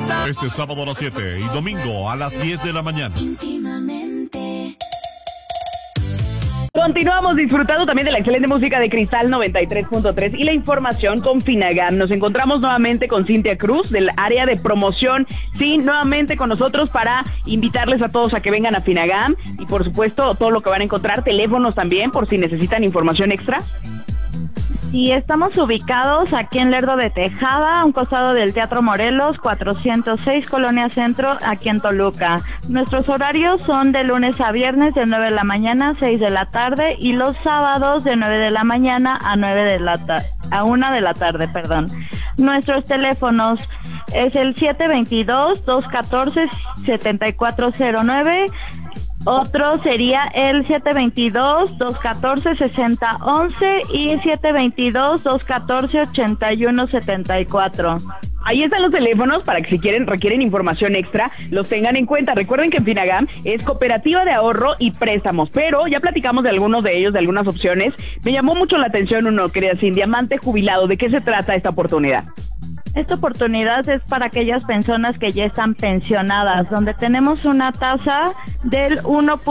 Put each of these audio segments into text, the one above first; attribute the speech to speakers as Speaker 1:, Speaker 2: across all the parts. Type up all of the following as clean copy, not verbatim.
Speaker 1: Este sábado a las 7 y domingo a las 10 de la mañana.
Speaker 2: Continuamos disfrutando también de la excelente música de Cristal 93.3 y la información con Finagam. Nos encontramos nuevamente con Cintia Cruz del área de promoción. Sí, nuevamente con nosotros para invitarles a todos a que vengan a Finagam y por supuesto todo lo que van a encontrar, teléfonos también por si necesitan información extra.
Speaker 3: Sí, estamos ubicados aquí en Lerdo de Tejada, a un costado del Teatro Morelos, 406 Colonia Centro, aquí en Toluca. Nuestros horarios son de lunes a viernes de 9 de la mañana a 6 de la tarde y los sábados de 9 de la mañana a 1 de la tarde. Nuestros teléfonos es el 722-214-7409. Otro sería el 722-214-6011 y 722-214-8174.
Speaker 2: Ahí están los teléfonos para que si requieren información extra, los tengan en cuenta. Recuerden que en Finagam es cooperativa de ahorro y préstamos, pero ya platicamos de algunos de ellos, de algunas opciones. Me llamó mucho la atención uno, querida Cindy, diamante jubilado. ¿De qué se trata esta oportunidad?
Speaker 3: Esta oportunidad es para aquellas personas que ya están pensionadas, donde tenemos una tasa del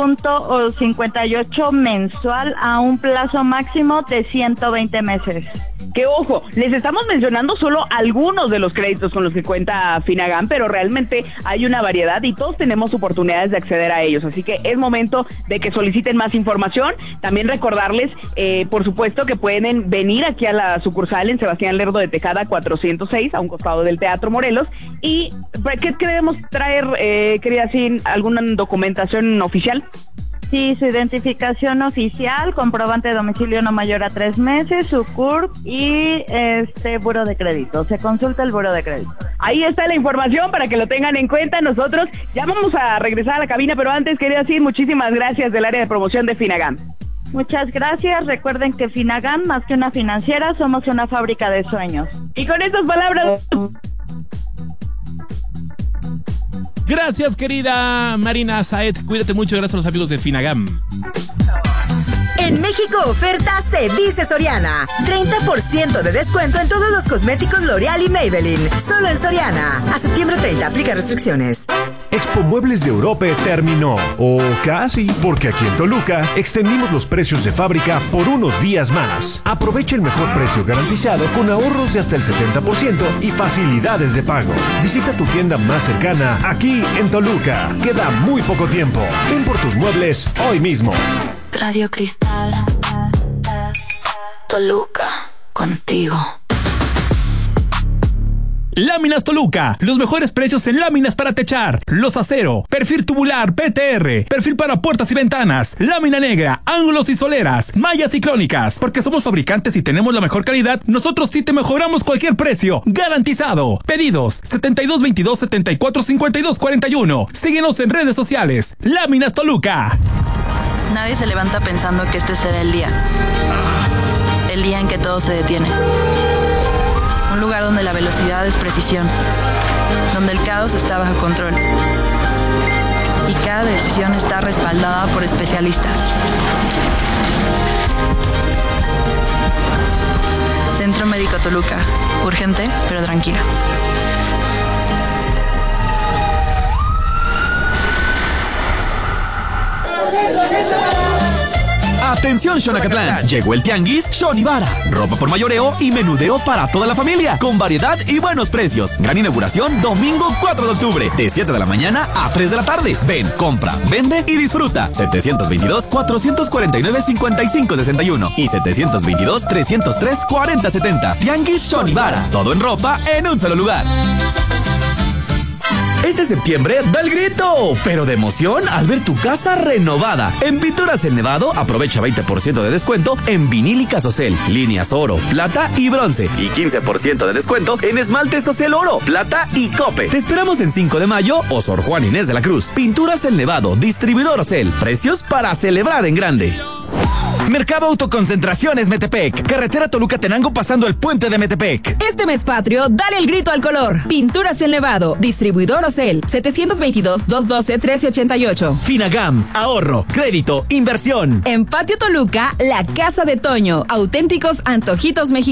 Speaker 3: 1.58 mensual a un plazo máximo de 120 meses.
Speaker 2: Que ojo, les estamos mencionando solo algunos de los créditos con los que cuenta Finagam, pero realmente hay una variedad y todos tenemos oportunidades de acceder a ellos, así que es momento de que soliciten más información. También recordarles, por supuesto, que pueden venir aquí a la sucursal en Sebastián Lerdo de Tejada 406, a un costado del Teatro Morelos. ¿Y qué debemos traer, querida Sin? ¿Alguna documentación oficial?
Speaker 3: Sí, su identificación oficial, comprobante de domicilio no mayor a 3 meses, su CURP y buro de crédito. Se consulta el buro de crédito.
Speaker 2: Ahí está la información para que lo tengan en cuenta. Nosotros ya vamos a regresar a la cabina, pero antes, quería decir muchísimas gracias del área de promoción de Finagam.
Speaker 3: Muchas gracias. Recuerden que Finagam, más que una financiera, somos una fábrica de sueños.
Speaker 2: Y con estas palabras...
Speaker 4: Gracias, querida Marina Saed. Cuídate mucho. Gracias a los amigos de Finagam.
Speaker 5: En México oferta se dice Soriana. 30% de descuento en todos los cosméticos L'Oreal y Maybelline. Solo en Soriana. A septiembre 30 aplica restricciones.
Speaker 6: Expo Muebles de Europa terminó. O casi, porque aquí en Toluca extendimos los precios de fábrica por unos días más. Aprovecha el mejor precio garantizado con ahorros de hasta el 70% y facilidades de pago. Visita tu tienda más cercana aquí en Toluca. Queda muy poco tiempo. Ven por tus muebles hoy mismo.
Speaker 7: Radio Cristal, Toluca, contigo.
Speaker 4: Láminas Toluca, los mejores precios en láminas para techar, los acero, perfil tubular, PTR, perfil para puertas y ventanas, lámina negra, ángulos y soleras, mallas ciclónicas. Porque somos fabricantes y tenemos la mejor calidad, nosotros sí te mejoramos cualquier precio, garantizado. Pedidos 7222-745241. Síguenos en redes sociales. Láminas Toluca.
Speaker 7: Nadie se levanta pensando que este será el día en que todo se detiene. Un lugar donde la velocidad es precisión, donde el caos está bajo control y cada decisión está respaldada por especialistas. Centro Médico Toluca, urgente pero tranquila.
Speaker 8: Atención Xonacatlán, llegó el tianguis Xonivara, ropa por mayoreo y menudeo para toda la familia, con variedad y buenos precios. Gran inauguración domingo 4 de octubre, de 7 de la mañana a 3 de la tarde. Ven, compra, vende y disfruta. 722-449-5561 y 722-303-4070. Tianguis Xonivara, todo en ropa en un solo lugar. Este septiembre da el grito, pero de emoción al ver tu casa renovada. En Pinturas El Nevado aprovecha 20% de descuento en vinílicas Ocel, líneas oro, plata y bronce y 15% de descuento en esmaltes Ocel oro, plata y cope. Te esperamos en 5 de mayo o Sor Juan Inés de la Cruz. Pinturas El Nevado, distribuidor Ocel, precios para celebrar en grande. Mercado Autoconcentraciones Metepec, carretera Toluca-Tenango pasando el puente de Metepec.
Speaker 9: Este mes patrio, dale el grito al color. Pinturas El Nevado, distribuidor Ocel, 722-212-1388.
Speaker 8: Finagam, ahorro, crédito, inversión.
Speaker 9: En Patio Toluca, la Casa de Toño, auténticos antojitos mexicanos.